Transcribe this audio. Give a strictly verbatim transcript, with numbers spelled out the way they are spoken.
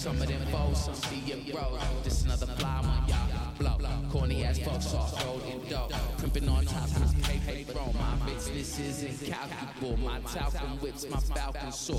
Some of them foes, some see it roll. Just another fly on y'all blow. Corny ass folks soft rolled in dope. Crimping on top, cause pay pay bro. My business isn't calculable. My talcum whips, my falcon sword.